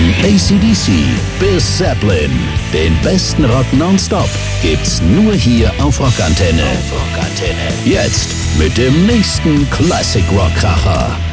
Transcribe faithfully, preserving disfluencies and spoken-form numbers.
Von A C D C bis Zeppelin. Den besten Rock nonstop gibt's nur hier auf Rockantenne. Auf Rockantenne. Jetzt mit dem nächsten Classic Rock Kracher.